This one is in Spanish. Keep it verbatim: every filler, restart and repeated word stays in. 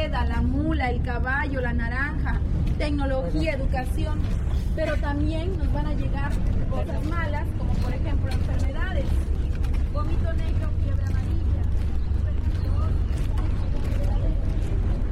rueda, la mula, el caballo, la naranja, tecnología, educación, pero también nos van a llegar cosas malas, como por ejemplo